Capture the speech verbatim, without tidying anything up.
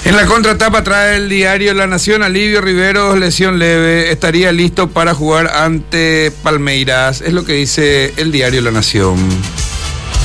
En la contratapa trae el diario La Nación: Alivio Riveros, lesión leve, estaría listo para jugar ante Palmeiras. Es lo que dice el diario La Nación.